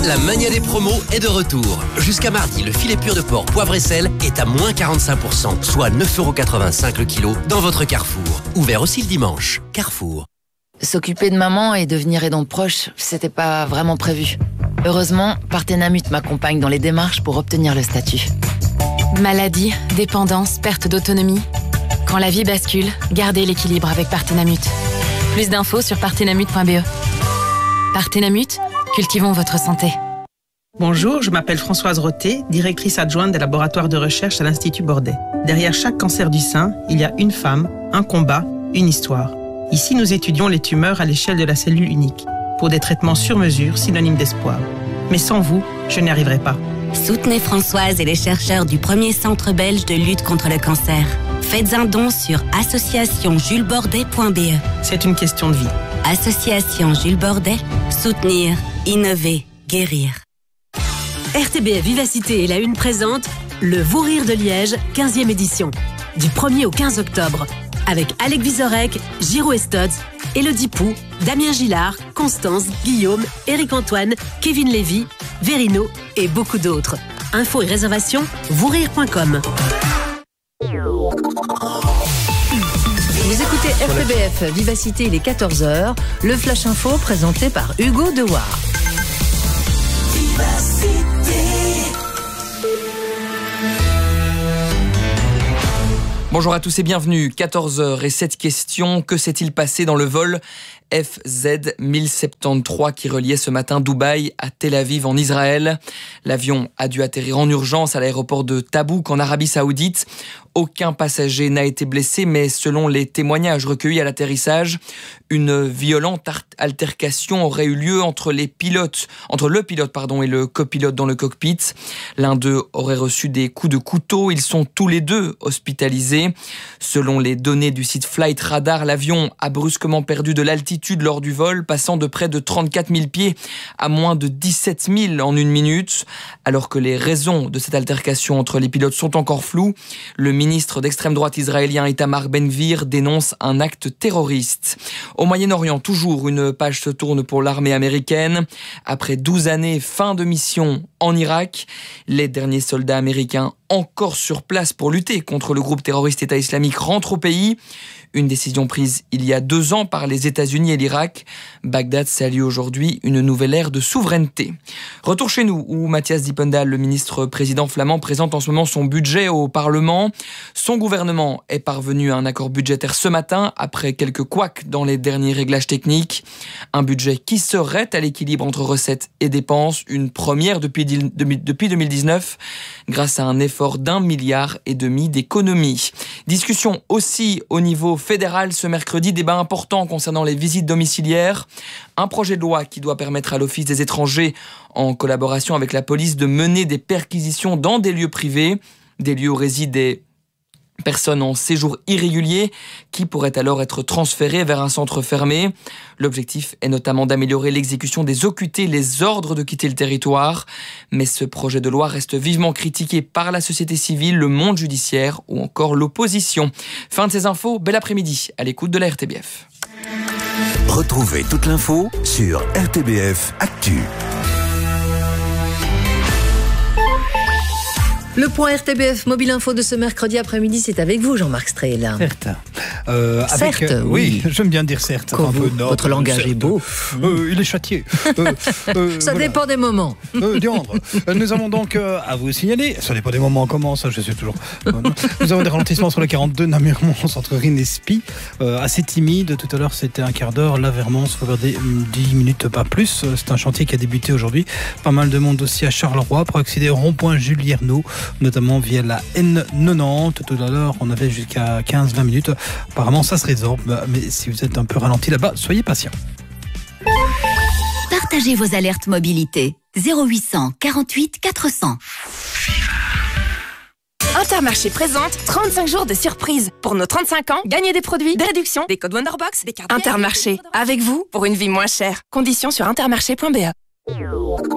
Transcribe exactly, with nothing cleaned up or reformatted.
La mania des promos est de retour. Jusqu'à mardi, le filet pur de porc poivre et sel est à moins quarante-cinq pour cent, soit neuf euros quatre-vingt-cinq le kilo dans votre Carrefour. Ouvert aussi le dimanche. Carrefour. S'occuper de maman et devenir aidante proche, c'était pas vraiment prévu. Heureusement, Partenamut m'accompagne dans les démarches pour obtenir le statut. Maladie, dépendance, perte d'autonomie. Quand la vie bascule, gardez l'équilibre avec Partenamut. Plus d'infos sur partenamut point b e. Partenamut, cultivons votre santé. Bonjour, je m'appelle Françoise Roté, directrice adjointe des laboratoires de recherche à l'Institut Bordet. Derrière chaque cancer du sein, il y a une femme, un combat, une histoire. Ici, nous étudions les tumeurs à l'échelle de la cellule unique, pour des traitements sur mesure, synonymes d'espoir. Mais sans vous, je n'y arriverai pas. Soutenez Françoise et les chercheurs du premier centre belge de lutte contre le cancer. Faites un don sur association jules bordet point b e. C'est une question de vie. Association Jules Bordet, soutenir, innover, guérir. R T B F Vivacité et la Une présente le Vourir de Liège, quinzième édition. Du premier au quinze octobre. Avec Alec Vizorek, Giro Estotz, Elodie Pou, Damien Gillard, Constance, Guillaume, Éric-Antoine, Kevin Lévy, Verino et beaucoup d'autres. Infos et réservations, vourir point com. Vous écoutez R T B F Vivacité, il est quatorze heures. Le Flash Info présenté par Hugo Dewar. Bonjour à tous et bienvenue. quatorze heures et sept questions. Que s'est-il passé dans le vol F Z mille soixante-treize qui reliait ce matin Dubaï à Tel Aviv en Israël? L'avion a dû atterrir en urgence à l'aéroport de Tabouk en Arabie Saoudite. Aucun passager n'a été blessé, mais selon les témoignages recueillis à l'atterrissage, une violente altercation aurait eu lieu entre les pilotes, entre le pilote pardon et le copilote dans le cockpit. L'un d'eux aurait reçu des coups de couteau. Ils sont tous les deux hospitalisés. Selon les données du site Flight Radar, l'avion a brusquement perdu de l'altitude lors du vol, passant de près de trente-quatre mille pieds à moins de dix-sept mille en une minute. Alors que les raisons de cette altercation entre les pilotes sont encore floues, le ministre d'extrême droite israélien Itamar Ben-Gvir dénonce un acte terroriste. Au Moyen-Orient, toujours une page se tourne pour l'armée américaine. Après douze années, fin de mission en Irak. Les derniers soldats américains encore sur place pour lutter contre le groupe terroriste État islamique rentrent au pays. Une décision prise il y a deux ans par les États-Unis et l'Irak. Bagdad salue aujourd'hui une nouvelle ère de souveraineté. Retour chez nous, où Matthias Dippendal, le ministre président flamand, présente en ce moment son budget au Parlement. Son gouvernement est parvenu à un accord budgétaire ce matin, après quelques couacs dans les derniers réglages techniques. Un budget qui serait à l'équilibre entre recettes et dépenses, une première depuis, depuis deux mille dix-neuf, grâce à un effort d'un milliard et demi d'économies. Discussion aussi au niveau fédéral ce mercredi, débat important concernant les visites domiciliaires. Un projet de loi qui doit permettre à l'Office des étrangers, en collaboration avec la police, de mener des perquisitions dans des lieux privés, des lieux où résident des personnes en séjour irrégulier qui pourraient alors être transférées vers un centre fermé. L'objectif est notamment d'améliorer l'exécution des O Q T, les ordres de quitter le territoire. Mais ce projet de loi reste vivement critiqué par la société civile, le monde judiciaire ou encore l'opposition. Fin de ces infos, bel après-midi à l'écoute de la R T B F. Retrouvez toute l'info sur R T B F Actu. Le point R T B F Mobile Info de ce mercredi après-midi, c'est avec vous, Jean-Marc Strehl. Certes. Euh, avec, certes, euh, oui. oui. J'aime bien dire certes. Un peu vous, noble, votre langage certes. est beau. Euh, il est châtié. Euh, euh, ça voilà. dépend des moments. Euh, Diandre. Nous avons donc euh, à vous signaler, ça dépend des moments, comment ça, je sais toujours. Euh, nous avons des ralentissements sur le quarante-deux, Namur-Mons, entre Rennes et Spie. Euh, assez timide. Tout à l'heure, c'était un quart d'heure. Là, vers Mons, faut regarder dix minutes, pas plus. C'est un chantier qui a débuté aujourd'hui. Pas mal de monde aussi à Charleroi pour accéder au rond-point Jules Yernaud, notamment via la N quatre-vingt-dix. Tout à l'heure, on avait jusqu'à quinze à vingt minutes. Apparemment, ça se résorbe. Mais si vous êtes un peu ralenti là-bas, soyez patient. Partagez vos alertes mobilité. zéro huit cent quarante-huit quatre cents. Intermarché présente trente-cinq jours de surprise. Pour nos trente-cinq ans, gagnez des produits, des réductions, des codes Wonderbox, des cartes. Intermarché, avec vous pour une vie moins chère. Conditions sur intermarché point b e.